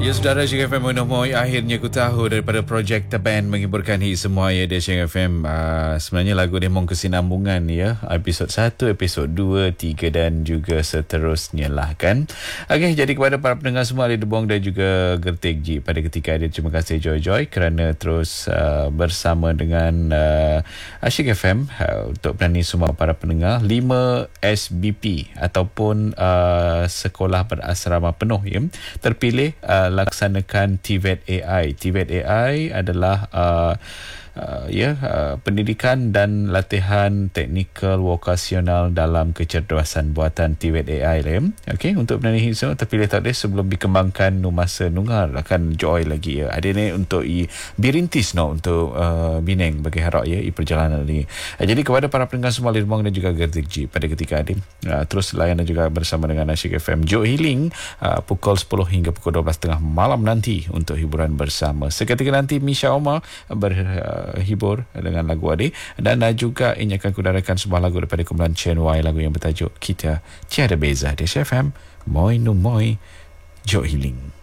Ya saudara, Sying FM menemui akhirnya ku tahu daripada projek The Band menghiburkan hit semua ya di Sying FM. Sebenarnya lagu dia memang kesinambungan ya. Episod 1, episod 2, 3 dan juga seterusnya lah kan. Okey, jadi kepada para pendengar semua Ali Debong dan juga Gertik Ji pada ketika ini, terima kasih Joy kerana terus bersama dengan Sying FM untuk berani semua para pendengar 5 SBP ataupun sekolah berasrama penuh ya terpilih laksanakan TVET AI. TVET AI adalah pendidikan dan latihan teknikal vokasional dalam kecerdasan buatan TVET AI okey, untuk penyanyi semua terpilih tadi sebelum dikembangkan masa nungar akan joy lagi ya. Ada ni untuk birintis untuk bineng bagi harap ya perjalanan ni. Jadi kepada para pendengar semua Lirbang dan juga Gertik G pada ketika ini terus layanan juga bersama dengan Sying FM Joe Healing pukul 10 hingga pukul 12.30 malam nanti untuk hiburan bersama. Seketika nanti Misha Omar hibur dengan lagu Ade dan juga ini akan kudarakan sebuah lagu daripada kumpulan Chen Y, lagu yang bertajuk Kita Tiada Beza di FM Moi No Moi Joe Healing.